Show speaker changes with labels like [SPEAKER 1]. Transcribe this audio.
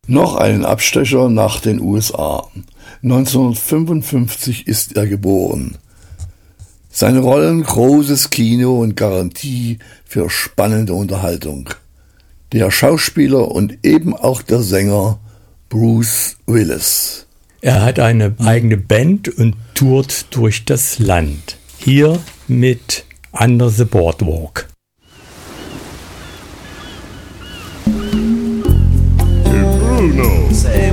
[SPEAKER 1] Noch einen Abstecher nach den USA. 1955 ist er geboren. Seine Rollen großes Kino und Garantie für spannende Unterhaltung. Der Schauspieler und eben auch der Sänger Bruce Willis.
[SPEAKER 2] Er hat eine eigene Band und tourt durch das Land. Hier mit Under the Boardwalk.
[SPEAKER 3] Bruno.